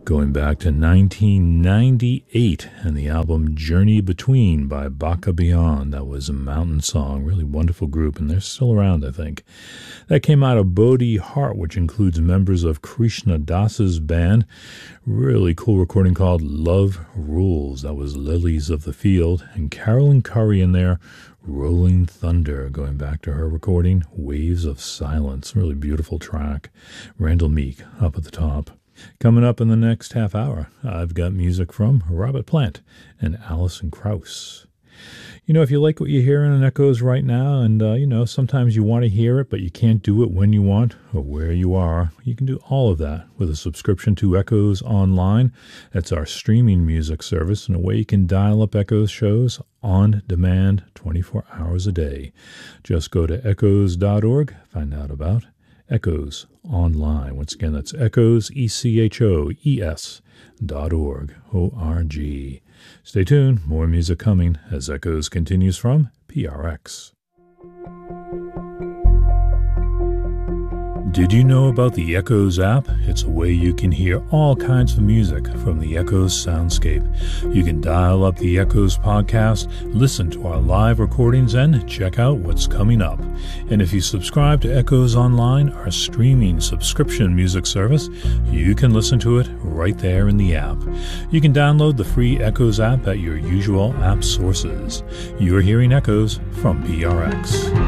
going back to 1998 and the album Journey Between by Baka Beyond. That was a mountain song, really wonderful group, and they're still around, I think. That came out of Bodhi Heart, which includes members of Krishna Das's band. Really cool recording called Love Rules. That was Lilies of the Field, and Carolyn Curry in there, Rolling Thunder, going back to her recording, Waves of Silence. Really beautiful track. Randall Meek up at the top. Coming up in the next half hour, I've got music from Robert Plant and Alison Krauss. You know, if you like what you hear in Echoes right now, and, sometimes you want to hear it, but you can't do it when you want or where you are, you can do all of that with a subscription to Echoes Online. That's our streaming music service, and a way you can dial up Echoes shows on demand 24 hours a day. Just go to echoes.org, find out about Echoes Online. Once again, that's Echoes, ECHOES.org, O-R-G. Stay tuned, more music coming as Echoes continues from PRX. Did you know about the Echoes app? It's a way you can hear all kinds of music from the Echoes soundscape. You can dial up the Echoes podcast, listen to our live recordings, and check out what's coming up. And if you subscribe to Echoes Online, our streaming subscription music service, you can listen to it right there in the app. You can download the free Echoes app at your usual app sources. You're hearing Echoes from PRX.